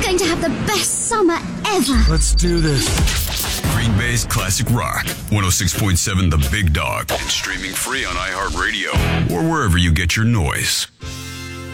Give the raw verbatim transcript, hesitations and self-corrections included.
We're going to have the best summer ever. Let's do this. Green Bay's Classic Rock, one oh six point seven The Big Dog, and streaming free on iHeartRadio or wherever you get your noise.